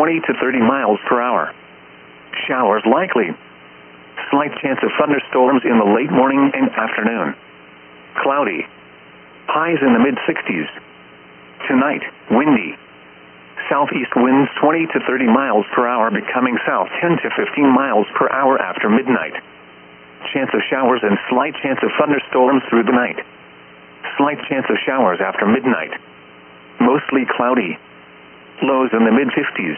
20 to 30 miles per hour. Showers likely. Slight chance of thunderstorms in the late morning and afternoon. Cloudy. Highs in the mid-60s. Tonight, windy. Southeast winds 20 to 30 miles per hour becoming south 10 to 15 miles per hour after midnight. Chance of showers and slight chance of thunderstorms through the night. Slight chance of showers after midnight. Mostly cloudy. Lows in the mid-50s.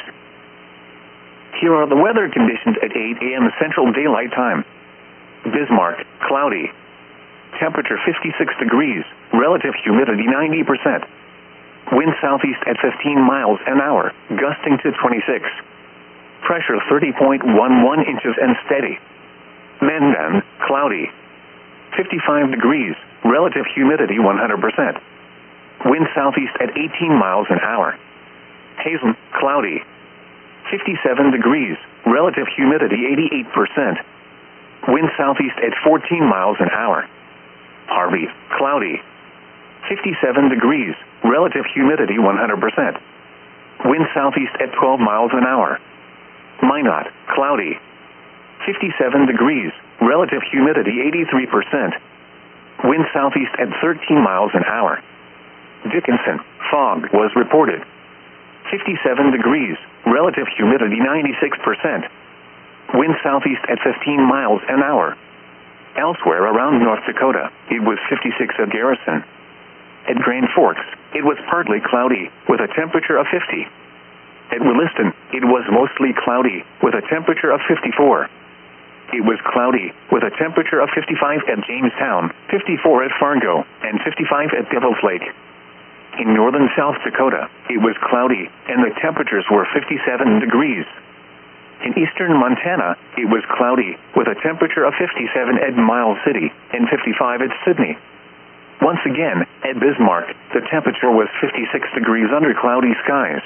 Here are the weather conditions at 8 a.m. Central Daylight Time. Bismarck, cloudy. Temperature 56 degrees, relative humidity 90%. Wind southeast at 15 miles an hour, gusting to 26. Pressure 30.11 inches and steady. Mandan, cloudy. 55 degrees, relative humidity 100%. Wind southeast at 18 miles an hour. Hazen, cloudy. 57 degrees, relative humidity 88%. Wind southeast at 14 miles an hour. Harvey, cloudy. 57 degrees, relative humidity 100%. Wind southeast at 12 miles an hour. Minot, cloudy. 57 degrees, relative humidity 83%. Wind southeast at 13 miles an hour. Dickinson, fog was reported. 57 degrees, relative humidity 96%. Wind southeast at 15 miles an hour. Elsewhere around North Dakota, it was 56 at Garrison. At Grand Forks, it was partly cloudy, with a temperature of 50. At Williston, it was mostly cloudy, with a temperature of 54. It was cloudy, with a temperature of 55 at Jamestown, 54 at Fargo, and 55 at Devil's Lake. In northern South Dakota, it was cloudy, and the temperatures were 57 degrees. In eastern Montana, it was cloudy, with a temperature of 57 at Miles City, and 55 at Sydney. Once again, at Bismarck, the temperature was 56 degrees under cloudy skies.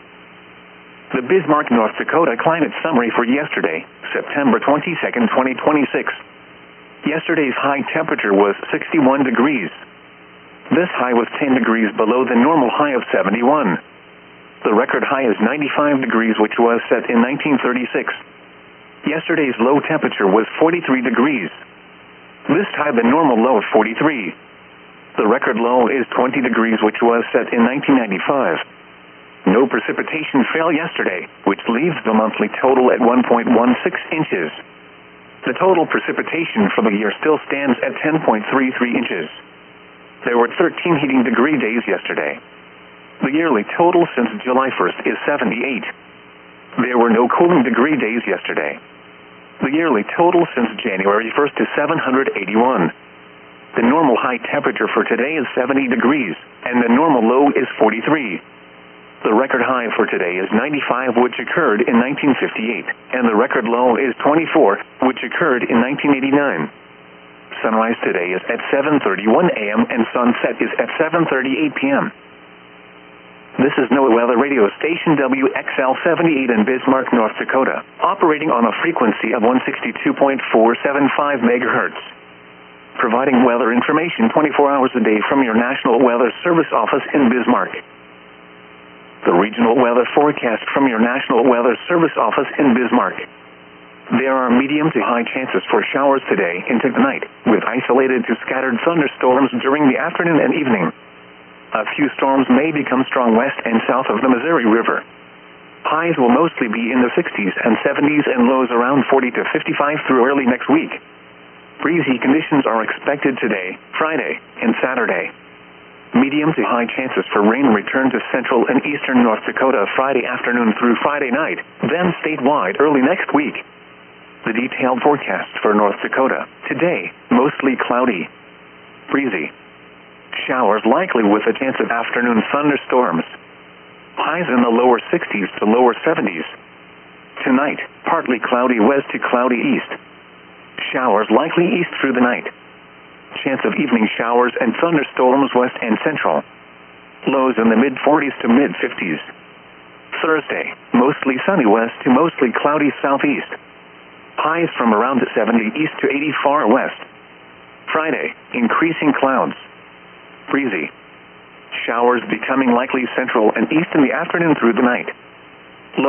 The Bismarck, North Dakota climate summary for yesterday, September 22, 2026. Yesterday's high temperature was 61 degrees. This high was 10 degrees below the normal high of 71. The record high is 95 degrees, which was set in 1936. Yesterday's low temperature was 43 degrees. This tied the normal low of 43. The record low is 20 degrees, which was set in 1995. No precipitation fell yesterday, which leaves the monthly total at 1.16 inches. The total precipitation for the year still stands at 10.33 inches. There were 13 heating degree days yesterday. The yearly total since July 1st is 78. There were no cooling degree days yesterday. The yearly total since January 1st is 781. The normal high temperature for today is 70 degrees, and the normal low is 43. The record high for today is 95, which occurred in 1958, and the record low is 24, which occurred in 1989. Sunrise today is at 7:31 a.m. and sunset is at 7:38 p.m. This is NOAA Weather Radio Station WXL-78 in Bismarck, North Dakota, operating on a frequency of 162.475 megahertz. Providing weather information 24 hours a day from your National Weather Service office in Bismarck. The regional weather forecast from your National Weather Service office in Bismarck. There are medium to high chances for showers today into the night, with isolated to scattered thunderstorms during the afternoon and evening. A few storms may become strong west and south of the Missouri River. Highs will mostly be in the 60s and 70s and lows around 40 to 55 through early next week. Breezy conditions are expected today, Friday, and Saturday. Medium to high chances for rain return to central and eastern North Dakota Friday afternoon through Friday night, then statewide early next week. The detailed forecast for North Dakota. Today, mostly cloudy. Breezy. Showers likely with a chance of afternoon thunderstorms. Highs in the lower 60s to lower 70s. Tonight, partly cloudy west to cloudy east. Showers likely east through the night. Chance of evening showers and thunderstorms west and central. Lows in the mid-40s to mid-50s. Thursday, mostly sunny west to mostly cloudy southeast. Highs from around 70 east to 80 far west. Friday, increasing clouds. Breezy. Showers becoming likely central and east in the afternoon through the night.